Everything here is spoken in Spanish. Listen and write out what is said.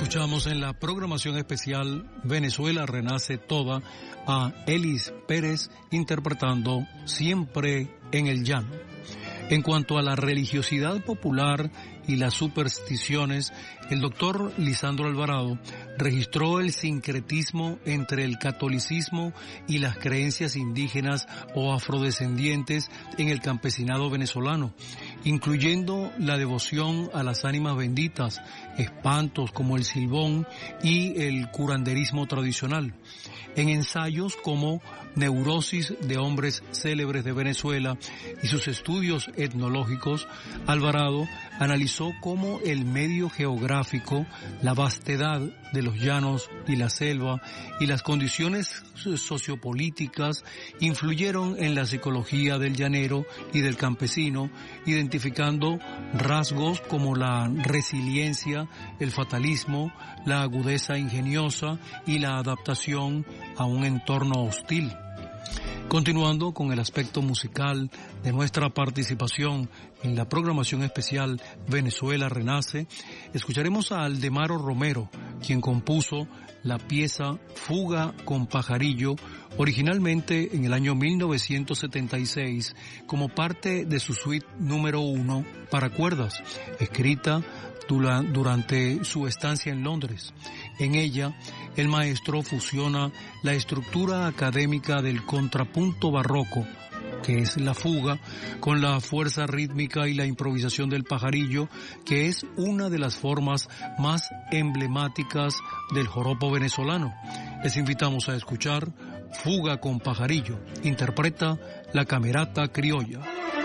Escuchamos en la programación especial Venezuela Renace Toda a Elis Pérez interpretando Siempre en el Llano. En cuanto a la religiosidad popular y las supersticiones, el doctor Lisandro Alvarado registró el sincretismo entre el catolicismo y las creencias indígenas o afrodescendientes en el campesinado venezolano, incluyendo la devoción a las ánimas benditas, espantos como el silbón y el curanderismo tradicional. En ensayos como Neurosis de hombres célebres de Venezuela y sus estudios etnológicos, Alvarado analizó cómo el medio geográfico, la vastedad de los llanos y la selva y las condiciones sociopolíticas influyeron en la psicología del llanero y del campesino, identificando rasgos como la resiliencia, el fatalismo, la agudeza ingeniosa y la adaptación a un entorno hostil. Continuando con el aspecto musical de nuestra participación en la programación especial Venezuela Renace, escucharemos a Aldemaro Romero, quien compuso la pieza Fuga con Pajarillo, originalmente en el año 1976, como parte de su suite número 1 para cuerdas, escrita durante su estancia en Londres. En ella, el maestro fusiona la estructura académica del contrapunto barroco, que es la fuga, con la fuerza rítmica y la improvisación del pajarillo, que es una de las formas más emblemáticas del joropo venezolano. Les invitamos a escuchar Fuga con Pajarillo, interpreta la Camerata Criolla.